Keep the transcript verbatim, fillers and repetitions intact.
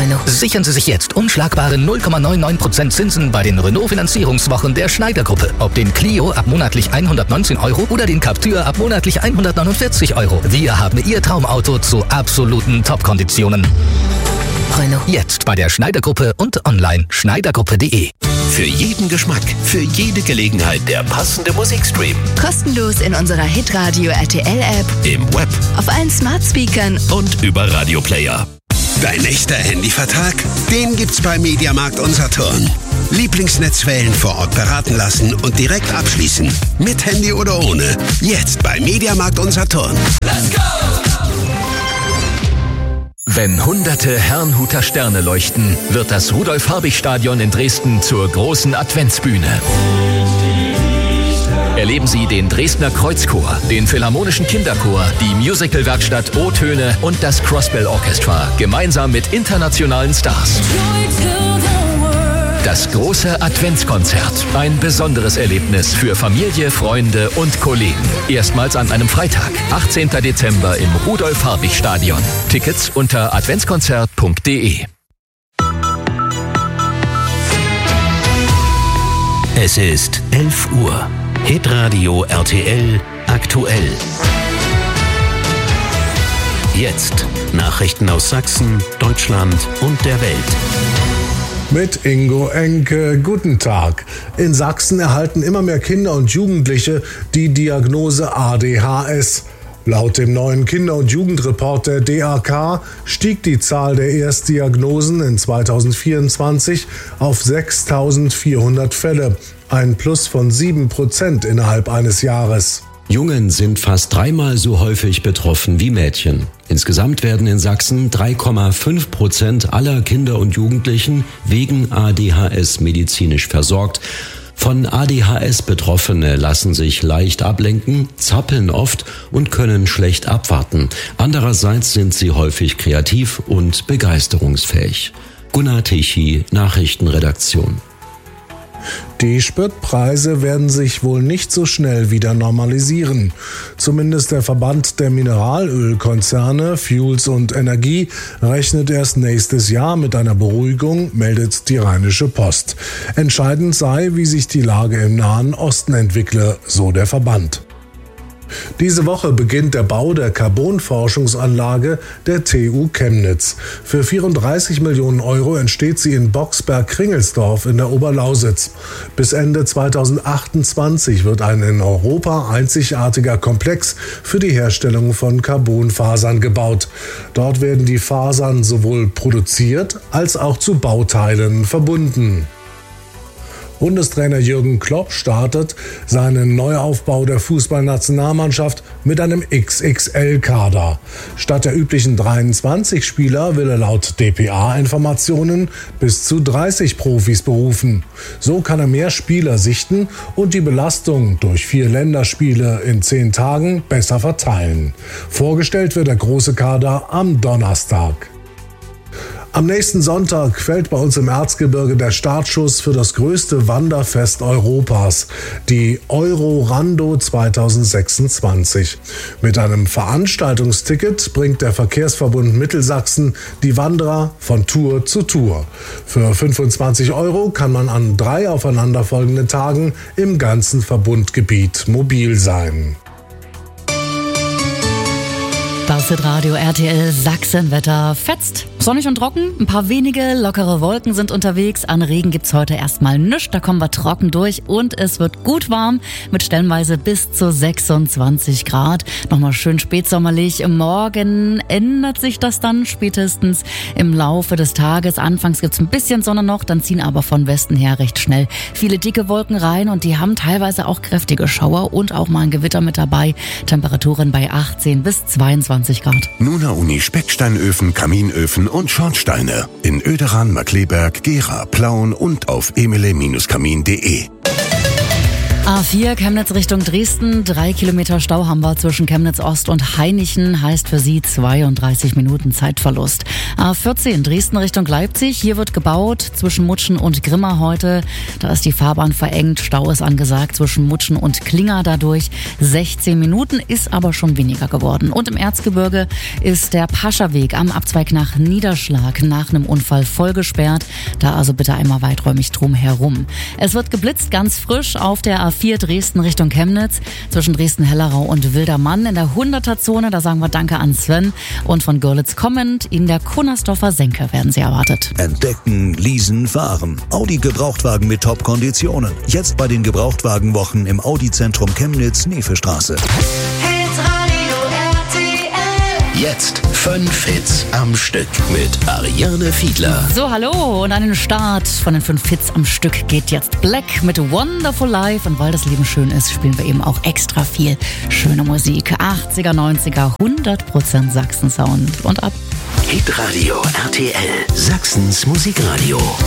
Renault. Sichern Sie sich jetzt unschlagbare null Komma neunundneunzig Prozent Zinsen bei den Renault-Finanzierungswochen der Schneider-Gruppe. Ob den Clio ab monatlich hundertneunzehn Euro oder den Captur ab monatlich hundertneunundvierzig Euro. Wir haben Ihr Traumauto zu absoluten Top-Konditionen. Renault. Jetzt bei der Schneider-Gruppe und online schneidergruppe punkt de. Für jeden Geschmack, für jede Gelegenheit der passende Musikstream. Kostenlos in unserer Hitradio R T L-App, im Web, auf allen Smart-Speakern und über Radioplayer. Dein echter Handyvertrag? Den gibt's bei Mediamarkt und Saturn. Lieblingsnetzwellen vor Ort beraten lassen und direkt abschließen. Mit Handy oder ohne. Jetzt bei Mediamarkt und Saturn. Let's go! Wenn hunderte Herrnhuter Sterne leuchten, wird das Rudolf-Habich-Stadion in Dresden zur großen Adventsbühne. Erleben Sie den Dresdner Kreuzchor, den Philharmonischen Kinderchor, die Musicalwerkstatt O-Töne und das Crossbell Orchestra gemeinsam mit internationalen Stars. Das große Adventskonzert. Ein besonderes Erlebnis für Familie, Freunde und Kollegen. Erstmals an einem Freitag, achtzehnten Dezember im Rudolf-Habich-Stadion. Tickets unter adventskonzert punkt de. Es ist elf Uhr. Hitradio R T L aktuell. Jetzt Nachrichten aus Sachsen, Deutschland und der Welt. Mit Ingo Enke, guten Tag. In Sachsen erhalten immer mehr Kinder und Jugendliche die Diagnose A D H S. Laut dem neuen Kinder- und Jugendreport der D A K stieg die Zahl der Erstdiagnosen in zweitausendvierundzwanzig auf sechstausendvierhundert Fälle, ein Plus von sieben Prozent innerhalb eines Jahres. Jungen sind fast dreimal so häufig betroffen wie Mädchen. Insgesamt werden in Sachsen drei Komma fünf Prozent aller Kinder und Jugendlichen wegen A D H S medizinisch versorgt. Von A D H S-Betroffene lassen sich leicht ablenken, zappeln oft und können schlecht abwarten. Andererseits sind sie häufig kreativ und begeisterungsfähig. Gunnar Tichy, Nachrichtenredaktion. Die Spritpreise werden sich wohl nicht so schnell wieder normalisieren. Zumindest der Verband der Mineralölkonzerne Fuels und Energie rechnet erst nächstes Jahr mit einer Beruhigung, meldet die Rheinische Post. Entscheidend sei, wie sich die Lage im Nahen Osten entwickle, so der Verband. Diese Woche beginnt der Bau der Carbon-Forschungsanlage der T U Chemnitz. Für vierunddreißig Millionen Euro entsteht sie in Boxberg-Kringelsdorf in der Oberlausitz. Bis Ende zweitausendachtundzwanzig wird ein in Europa einzigartiger Komplex für die Herstellung von Carbonfasern gebaut. Dort werden die Fasern sowohl produziert als auch zu Bauteilen verbunden. Bundestrainer Jürgen Klopp startet seinen Neuaufbau der Fußballnationalmannschaft mit einem X X L-Kader. Statt der üblichen dreiundzwanzig Spieler will er laut D P A-Informationen bis zu dreißig Profis berufen. So kann er mehr Spieler sichten und die Belastung durch vier Länderspiele in zehn Tagen besser verteilen. Vorgestellt wird der große Kader am Donnerstag. Am nächsten Sonntag fällt bei uns im Erzgebirge der Startschuss für das größte Wanderfest Europas, die Eurorando zweitausendsechsundzwanzig. Mit einem Veranstaltungsticket bringt der Verkehrsverbund Mittelsachsen die Wanderer von Tour zu Tour. Für fünfundzwanzig Euro kann man an drei aufeinanderfolgenden Tagen im ganzen Verbundgebiet mobil sein. Das Hitradio R T L Sachsenwetter fetzt. Sonnig und trocken, ein paar wenige lockere Wolken sind unterwegs. An Regen gibt's heute erstmal nichts, da kommen wir trocken durch und es wird gut warm mit stellenweise bis zu sechsundzwanzig Grad. Nochmal schön spätsommerlich. Morgen ändert sich das dann spätestens im Laufe des Tages. Anfangs gibt's ein bisschen Sonne noch, dann ziehen aber von Westen her recht schnell viele dicke Wolken rein und die haben teilweise auch kräftige Schauer und auch mal ein Gewitter mit dabei. Temperaturen bei achtzehn bis zweiundzwanzig Grad. Nuna Uni Specksteinöfen, Kaminöfen und Schornsteine in Oederan, Markleberg, Gera, Plauen und auf emele Bindestrich kamin punkt de. A vier Chemnitz Richtung Dresden, drei Kilometer Stau haben wir zwischen Chemnitz Ost und Hainichen, heißt für Sie zweiunddreißig Minuten Zeitverlust. A vierzehn Dresden Richtung Leipzig, hier wird gebaut zwischen Mutschen und Grimma heute. Da ist die Fahrbahn verengt, Stau ist angesagt zwischen Mutschen und Klinger dadurch. sechzehn Minuten, ist aber schon weniger geworden. Und im Erzgebirge ist der Pascherweg am Abzweig nach Niederschlag nach einem Unfall voll gesperrt. Da also bitte einmal weiträumig drum herum. Es wird geblitzt, ganz frisch auf der A vier Dresden Richtung Chemnitz zwischen Dresden-Hellerau und Wildermann in der hunderter-Zone. Da sagen wir Danke an Sven. Und von Görlitz kommend in der Kunnersdorfer Senke werden Sie erwartet. Entdecken, leasen, fahren. Audi Gebrauchtwagen mit Top-Konditionen. Jetzt bei den Gebrauchtwagenwochen im Audi-Zentrum Chemnitz, Nefestraße. Jetzt fünf Hits am Stück mit Ariane Fiedler. So, hallo, und an den Start von den fünf Hits am Stück geht jetzt Black mit Wonderful Life. Und weil das Leben schön ist, spielen wir eben auch extra viel schöne Musik. achtziger, neunziger, hundert Prozent Sachsen-Sound. Und ab. Hitradio R T L, Sachsens Musikradio.